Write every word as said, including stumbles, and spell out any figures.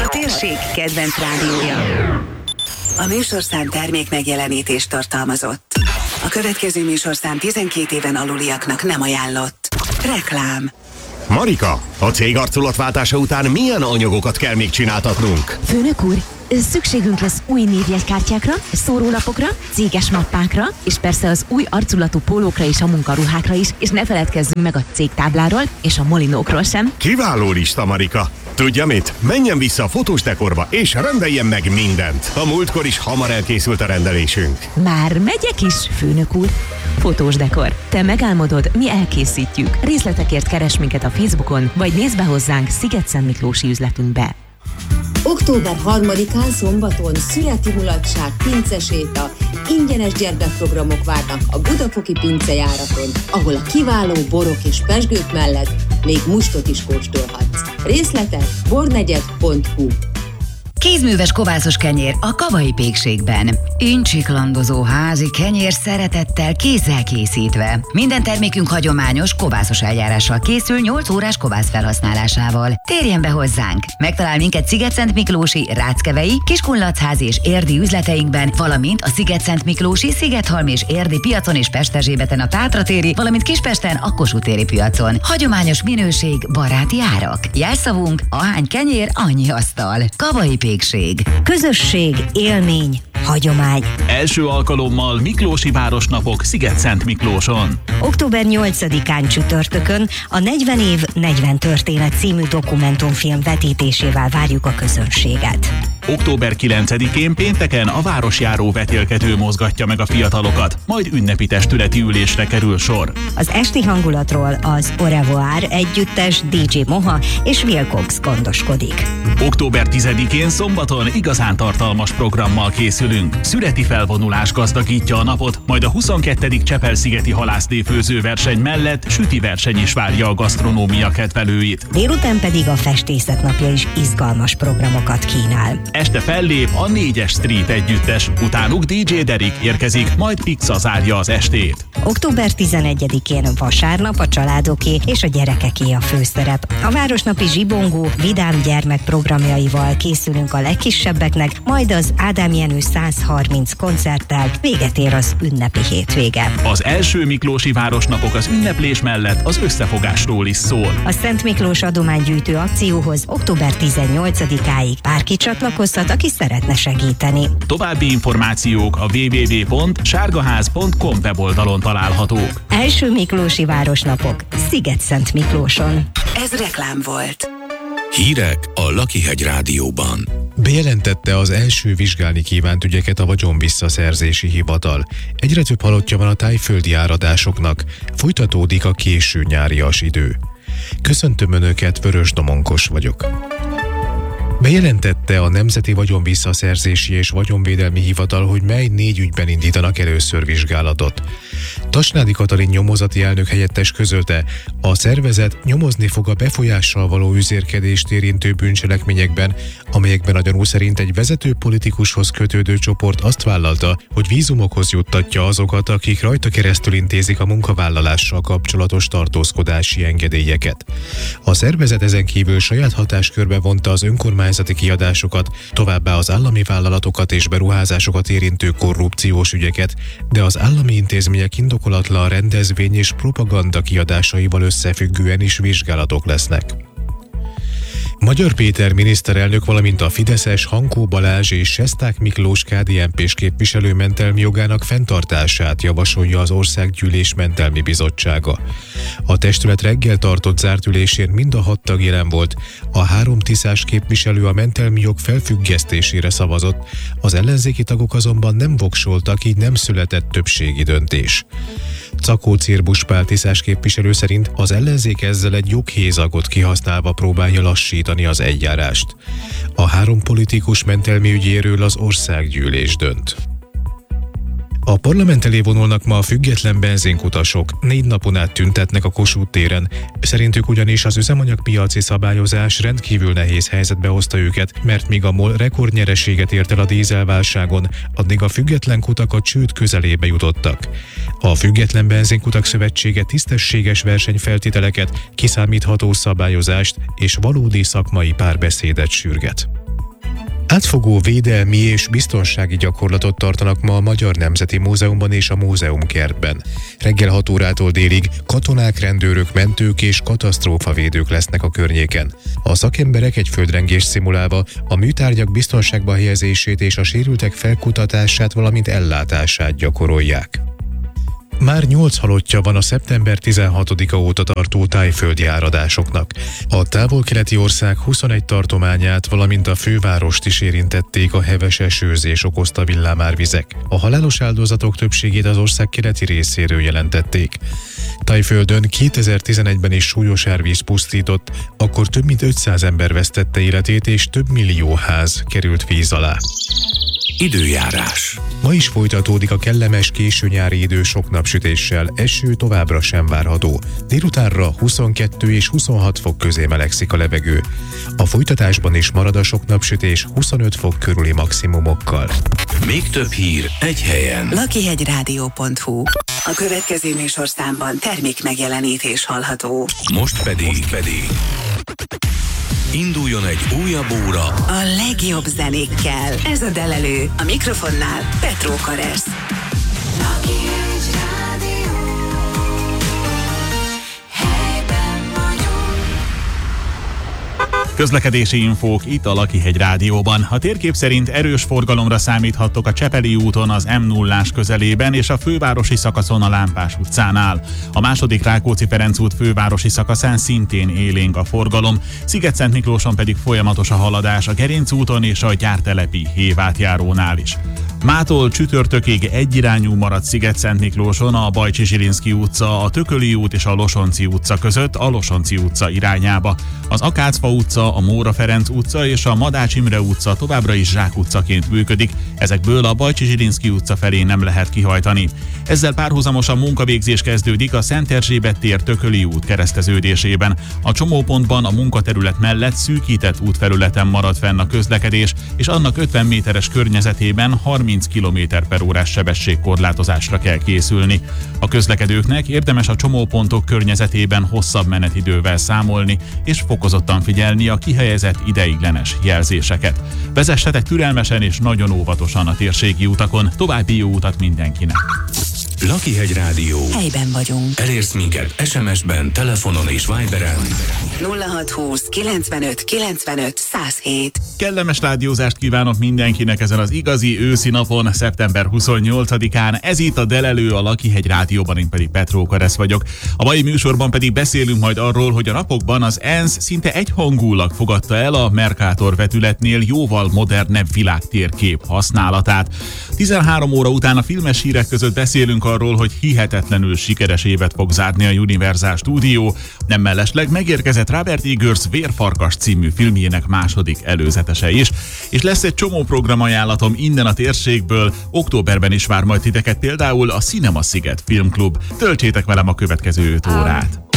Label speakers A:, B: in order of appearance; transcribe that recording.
A: A térség kedvenc rádiója. A műsorszám termék megjelenítést tartalmazott. A következő műsorszám tizenkét éven aluliaknak nem ajánlott. Reklám.
B: Marika, a cég arculatváltása után milyen anyagokat kell még csináltatnunk?
C: Főnök úr, szükségünk lesz új névjegykártyákra, szórólapokra, céges mappákra, és persze az új arculatú pólókra és a munkaruhákra is, és ne feledkezzünk meg a cégtábláról és a molinókról sem.
B: Kiváló lista, Marika! Tudja mit? Menjen vissza a fotós dekorba, és rendeljen meg mindent. A múltkor is hamar elkészült a rendelésünk.
C: Már megyek is, főnök úr. Fotós dekor. Te megálmodod, mi elkészítjük. Részletekért keres minket a Facebookon, vagy nézd be hozzánk Sziget-Szentmiklósi üzletünkbe.
D: október harmadikán szombaton születi mulatság, pinceséta, ingyenes gyermekprogramok várnak a Budafoki pincejáraton, ahol a kiváló borok és pezsgők mellett még mustot is kóstolhatsz. Részletek bornegyed pont hu.
E: Kézműves kovászos kenyér a Kavai Pékségben. Incsiklandozó házi kenyér szeretettel kézzel készítve. Minden termékünk hagyományos kovászos eljárással készül nyolc órás kovász felhasználásával. Térjen be hozzánk! Megtalál minket Sziget-Szentmiklósi, Ráckevei, Kiskunlachházi és Érdi üzleteinkben, valamint a Sziget-Szentmiklósi, Szigethalmi és Érdi piacon és Pesterzsébeten a Tátratéri, valamint Kispesten a Kossuth-téri piacon. Hagyományos minőség, baráti árak. Jelszavunk: ahány kenyér, annyi asztal. Kavai Pékség.
C: Közösség, élmény, hagyomány.
F: Első alkalommal Miklósi Városnapok Sziget-Szentmiklóson.
C: október nyolcadikán csütörtökön a negyven év, negyven történet című dokumentumfilm vetítésével várjuk a közönséget.
F: október kilencedikén pénteken a városjáró vetélkedő mozgatja meg a fiatalokat, majd ünnepi testületi ülésre kerül sor.
C: Az esti hangulatról az Au revoir együttes, dé dzsé Moha és Will Cox gondoskodik.
F: október tizedikén szombaton igazán tartalmas programmal készülünk. Születi felvonulás gazdagítja a napot, majd a huszonkettedik Csepel-szigeti halászléfőző verseny mellett süti verseny is várja a gasztronómia kedvelőit.
C: Délután pedig a festészet napja is izgalmas programokat kínál.
F: Este fellép a négyes Street együttes, utánuk dé dzsé Derek érkezik, majd Pixa zárja az estét.
C: október tizenegyedikén vasárnap a családoké és a gyerekeké a főszerep. A városnapi zsibongó, vidám gyermekprogramjaival készülünk a legkisebbeknek, majd az Ádám Jenő száz harminc koncerttel véget ér az ünnepi hétvége.
F: Az első miklósi városnapok az ünneplés mellett az összefogásról is szól.
C: A Szent Miklós adománygyűjtő akcióhoz október tizennyolcadikáig bárki csatlakozhat, aki szeretne segíteni.
F: További információk a double-u double-u double-u pont sárgaház pont com weboldalon találhatók.
C: Első miklósi városnapok Sziget-Szentmiklóson.
A: Ez reklám volt.
G: Hírek a Lakihegy Rádióban.
H: Bejelentette az első vizsgálni kívánt ügyeket a vagyonvisszaszerzési hivatal. Egyre több halottja van a tájföldi áradásoknak. Folytatódik a késő nyárias idő. Köszöntöm Önöket, Vörös Domonkos vagyok. Bejelentette a Nemzeti Vagyonvisszaszerzési és Vagyonvédelmi Hivatal, hogy mely négy ügyben indítanak először vizsgálatot. Tasnádi Katalin nyomozati elnök helyettes közölte, a szervezet nyomozni fog a befolyással való üzérkedést érintő bűncselekményekben, amelyekben a gyanú szerint egy vezető politikushoz kötődő csoport azt vállalta, hogy vízumokhoz juttatja azokat, akik rajta keresztül intézik a munkavállalással kapcsolatos tartózkodási engedélyeket. A szervezet ezen kívül saját hatáskörbe vonta az önkormányzati kiadásokat, továbbá az állami vállalatokat és beruházásokat érintő korrupciós ügyeket, de az állami intézmények indokolatlan rendezvény és propaganda kiadásaival összefüggően is vizsgálatok lesznek. Magyar Péter miniszterelnök, valamint a fideszes Hankó Balázs és Sesták Miklós ká dé en pés képviselő mentelmi jogának fenntartását javasolja az Országgyűlés Mentelmi Bizottsága. A testület reggel tartott zárt ülésén mind a hat tag jelen volt, a három tiszás képviselő a mentelmi jog felfüggesztésére szavazott, az ellenzéki tagok azonban nem voksoltak, így nem született többségi döntés. Cakó Cirbus Pál tiszás képviselő szerint az ellenzék ezzel egy joghézagot kihasználva próbálja lassítani az eljárást. A három politikus mentelmi ügyéről az Országgyűlés dönt. A parlament elé vonulnak ma a független benzinkutasok, négy napon át tüntetnek a Kossuth téren. Szerintük ugyanis az üzemanyagpiaci szabályozás rendkívül nehéz helyzetbe hozta őket, mert míg a MOL rekordnyereséget ért el a dízelválságon, addig a független kutak a csőd közelébe jutottak. A Független Benzinkutak Szövetsége tisztességes versenyfeltételeket, kiszámítható szabályozást és valódi szakmai párbeszédet sürget. Átfogó védelmi és biztonsági gyakorlatot tartanak ma a Magyar Nemzeti Múzeumban és a Múzeumkertben. Reggel hat órától délig katonák, rendőrök, mentők és katasztrófavédők lesznek a környéken. A szakemberek egy földrengést szimulálva a műtárgyak biztonságba helyezését és a sérültek felkutatását, valamint ellátását gyakorolják. Már nyolc halottja van a szeptember tizenhatodika óta tartó tájföldi áradásoknak. A távol-keleti ország huszonegy tartományát, valamint a fővárost is érintették a heves esőzés okozta villámárvizek. A halálos áldozatok többségét az ország keleti részéről jelentették. Tájföldön kétezer-tizenegyben is súlyos árvíz pusztított, akkor több mint ötszáz ember vesztette életét és több millió ház került víz alá.
G: Időjárás.
H: Ma is folytatódik a kellemes későnyári idő sok napsütéssel, eső továbbra sem várható. Délutánra huszonkettő és huszonhat fok közé melegszik a levegő. A folytatásban is marad a sok napsütés huszonöt fok körüli maximumokkal.
G: Még több hír egy helyen.
A: lakihegyrádió pont hu. A következő műsorszámban termék megjelenítés hallható.
G: Most pedig, Most pedig induljon egy újabb óra
A: a legjobb zenékkel. Ez a Delelő. A mikrofonnál Petró Karesz.
F: Közlekedési infók itt a Lakihegy Rádióban. A térkép szerint erős forgalomra számíthattok a Csepeli úton az em nullás közelében és a fővárosi szakaszon a Lámpás utcánál. A második Rákóczi-Ferenc út fővárosi szakaszán szintén élénk a forgalom, Sziget-Szent Miklóson pedig folyamatos a haladás a Gerinc úton és a Gyártelepi hévátjárónál is. Mától csütörtökig egyirányú maradt Sziget-Szent Miklóson a Bajcsi-Zsilinszky utca, a Tököli út és a Losonczy utca között a Losonczy utca irányába. Az Akácfa utca, a Móra Ferenc utca és a Madács Imre utca továbbra is Zsák utcaként működik, ezekből a Bajcsi-Zsilinszky utca felé nem lehet kihajtani. Ezzel párhuzamosan munkavégzés kezdődik a Szent Erzsébet tér Tököli út kereszteződésében. A csomópontban a munkaterület mellett szűkített útfelületen marad fenn a közlekedés, és annak ötven méteres környezetében harminc kilométer per órás sebességkorlátozásra kell készülni. A közlekedőknek érdemes a csomópontok környezetében hosszabb menetidővel számolni, és fokozottan figyelni a kihelyezett ideiglenes jelzéseket. Vezessetek türelmesen és nagyon óvatosan a térségi utakon. További jó utat mindenkinek!
G: Lakihegy Rádió.
A: Helyben vagyunk.
G: Elérsz minket es em es-ben, telefonon és Viberen.
A: nulla hat húsz kilencvenöt kilencvenöt száz hét.
F: Kellemes rádiózást kívánok mindenkinek ezen az igazi őszi napon, szeptember huszonnyolcadikán. Ez itt a Delelő, a Lakihegy Rádióban, én pedig Petró Karesz vagyok. A mai műsorban pedig beszélünk majd arról, hogy a napokban az ENSZ szinte egyhangulag fogadta el a Mercator vetületnél jóval modernebb világtérkép használatát. tizenhárom óra után a filmes hírek között beszélünk arról, hogy hihetetlenül sikeres évet fog zárni a Universal Studio. Nem mellesleg megérkezett Robert Eggers Vérfarkas című filmjének második előzetese is. És lesz egy csomó programajánlatom innen a térségből. Októberben is vár majd titeket például a Cinema Sziget Filmklub. Töltsétek velem a következő öt órát.